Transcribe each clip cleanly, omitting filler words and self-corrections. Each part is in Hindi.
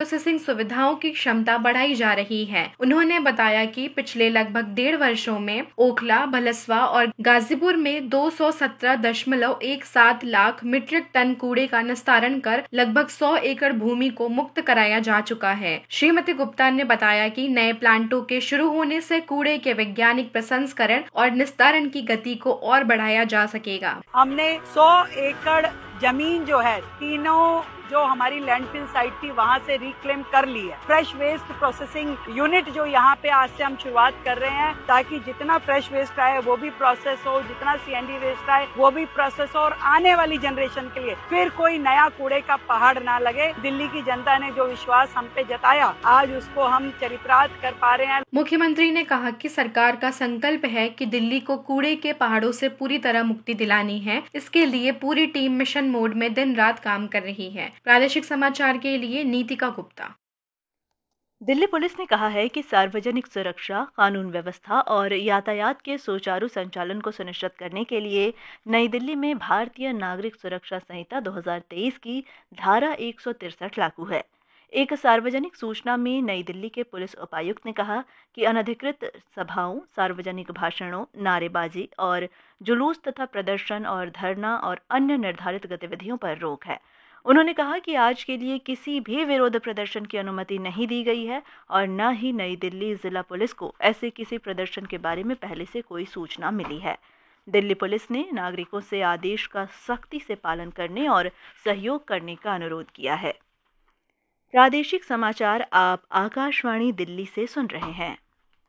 प्रोसेसिंग सुविधाओं की क्षमता बढ़ाई जा रही है। उन्होंने बताया कि पिछले लगभग 1.5 वर्षों में ओखला, भलसवा और गाजीपुर में 217.17 लाख मीट्रिक टन कूड़े का निस्तारण कर लगभग 100 एकड़ भूमि को मुक्त कराया जा चुका है। श्रीमती गुप्ता ने बताया कि नए प्लांटों के शुरू होने से कूड़े के वैज्ञानिक प्रसंस्करण और निस्तारण की गति को और बढ़ाया जा सकेगा। हमने 100 एकड़ जमीन जो है तीनों जो हमारी लैंडफिल साइट थी वहाँ से रिक्लेम कर ली है। फ्रेश वेस्ट प्रोसेसिंग यूनिट जो यहाँ पे आज से हम शुरुआत कर रहे हैं, ताकि जितना फ्रेश वेस्ट आए वो भी प्रोसेस हो, जितना सीएनडी वेस्ट आए वो भी प्रोसेस हो और आने वाली जनरेशन के लिए फिर कोई नया कूड़े का पहाड़ ना लगे। दिल्ली की जनता ने जो विश्वास हम पे जताया, आज उसको हम चरितार्थ कर पा रहे हैं। मुख्यमंत्री ने कहा कि सरकार का संकल्प है कि दिल्ली को कूड़े के पहाड़ों से पूरी तरह मुक्ति दिलानी है। इसके लिए पूरी टीम मिशन मोड में दिन रात काम कर रही है। प्रादेशिक समाचार के लिए नीतिका गुप्ता। दिल्ली पुलिस ने कहा है कि सार्वजनिक सुरक्षा, कानून व्यवस्था और यातायात के सुचारू संचालन को सुनिश्चित करने के लिए नई दिल्ली में भारतीय नागरिक सुरक्षा संहिता 2023 की धारा 163 लागू है। एक सार्वजनिक सूचना में नई दिल्ली के पुलिस उपायुक्त ने कहा कि अनधिकृत सभाओं, सार्वजनिक भाषणों, नारेबाजी और जुलूस तथा प्रदर्शन और धरना और अन्य निर्धारित गतिविधियों पर रोक है। उन्होंने कहा कि आज के लिए किसी भी विरोध प्रदर्शन की अनुमति नहीं दी गई है और न ही नई दिल्ली जिला पुलिस को ऐसे किसी प्रदर्शन के बारे में पहले से कोई सूचना मिली है। दिल्ली पुलिस ने नागरिकों से आदेश का सख्ती से पालन करने और सहयोग करने का अनुरोध किया है। प्रादेशिक समाचार आप आकाशवाणी दिल्ली से सुन रहे हैं।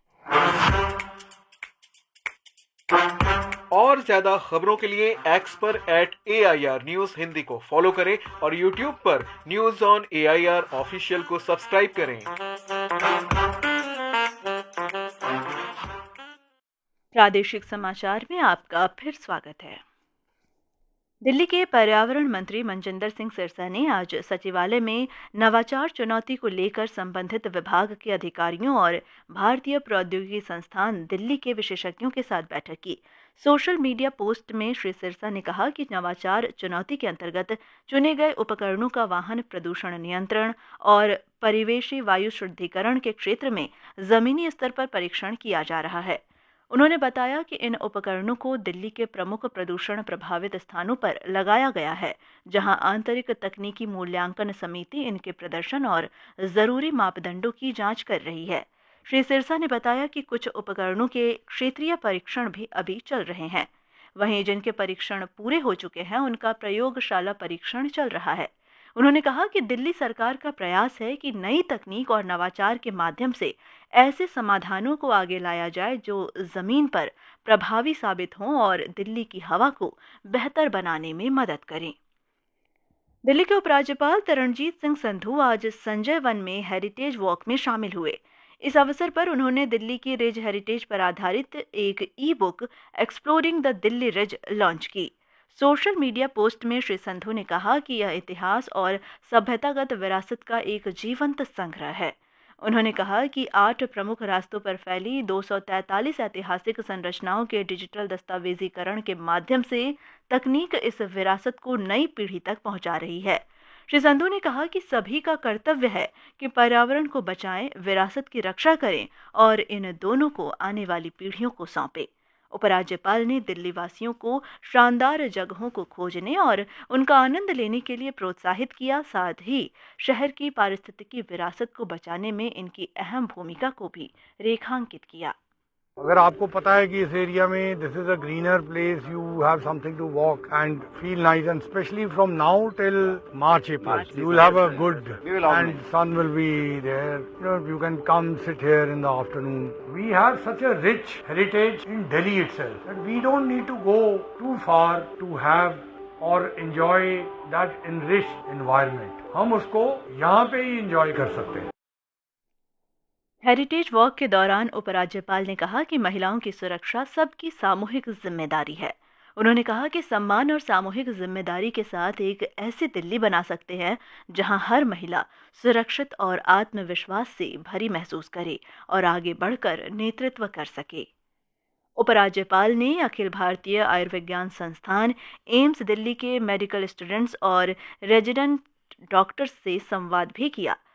और ज्यादा खबरों के लिए एक्स पर @AIR न्यूज हिंदी को फॉलो करें और यूट्यूब पर न्यूज ऑन AIR ऑफिशियल को सब्सक्राइब करें। प्रादेशिक समाचार में आपका फिर स्वागत है। दिल्ली के पर्यावरण मंत्री मनजिंदर सिंह सिरसा ने आज सचिवालय में नवाचार चुनौती को लेकर संबंधित विभाग के अधिकारियों और भारतीय प्रौद्योगिकी संस्थान दिल्ली के विशेषज्ञों के साथ बैठक की। सोशल मीडिया पोस्ट में श्री सिरसा ने कहा कि नवाचार चुनौती के अंतर्गत चुने गए उपकरणों का वाहन प्रदूषण नियंत्रण और परिवेशी वायु शुद्धिकरण के क्षेत्र में जमीनी स्तर पर परीक्षण किया जा रहा है। उन्होंने बताया कि इन उपकरणों को दिल्ली के प्रमुख प्रदूषण प्रभावित स्थानों पर लगाया गया है, जहां आंतरिक तकनीकी मूल्यांकन समिति इनके प्रदर्शन और जरूरी मापदंडों की जांच कर रही है। श्री सिरसा ने बताया कि कुछ उपकरणों के क्षेत्रीय परीक्षण भी अभी चल रहे हैं, वहीं जिनके परीक्षण पूरे हो चुके हैं उनका प्रयोगशाला परीक्षण चल रहा है। उन्होंने कहा कि दिल्ली सरकार का प्रयास है कि नई तकनीक और नवाचार के माध्यम से ऐसे समाधानों को आगे लाया जाए जो जमीन पर प्रभावी साबित हों और दिल्ली की हवा को बेहतर बनाने में मदद करें। दिल्ली के उपराज्यपाल तरणजीत सिंह संधू आज संजय वन में हेरिटेज वॉक में शामिल हुए। इस अवसर पर उन्होंने दिल्ली की रिज हेरिटेज पर आधारित एक e-book exploring the Delhi ridge launch की। सोशल मीडिया पोस्ट में श्री संधू ने कहा कि यह इतिहास और सभ्यतागत विरासत का एक जीवंत संग्रह है। उन्होंने कहा कि 8 प्रमुख रास्तों पर फैली 243 ऐतिहासिक संरचनाओं के डिजिटल दस्तावेजीकरण के माध्यम से तकनीक इस विरासत को नई पीढ़ी तक पहुंचा रही है। श्री संधू ने कहा कि सभी का कर्तव्य है कि पर्यावरण को बचाएं, विरासत की रक्षा करें और इन दोनों को आने वाली पीढ़ियों को सौंपें। उपराज्यपाल ने दिल्ली वासियों को शानदार जगहों को खोजने और उनका आनंद लेने के लिए प्रोत्साहित किया, साथ ही शहर की पारिस्थितिकी विरासत को बचाने में इनकी अहम भूमिका को भी रेखांकित किया। अगर आपको पता है कि इस एरिया में this is a greener place, you have something to walk and feel nice, and specially from now till March April you will have a good and sun will be there, you can come sit here in the afternoon. We have such a rich heritage in Delhi itself that we don't need to go too far to have or enjoy that enriched environment. हम उसको यहाँ पे ही enjoy कर सकते हैं। हेरिटेज वॉक के दौरान उपराज्यपाल ने कहा कि महिलाओं की सुरक्षा सबकी सामूहिक जिम्मेदारी है। उन्होंने कहा कि सम्मान और सामूहिक जिम्मेदारी के साथ एक ऐसी दिल्ली बना सकते हैं जहां हर महिला सुरक्षित और आत्मविश्वास से भरी महसूस करे और आगे बढ़कर नेतृत्व कर सके। उपराज्यपाल ने अखिल भारतीय आयुर्विज्ञान संस्थान एम्स दिल्ली के मेडिकल स्टूडेंट्स और रेजिडेंट डॉक्टर्स से संवाद भी किया।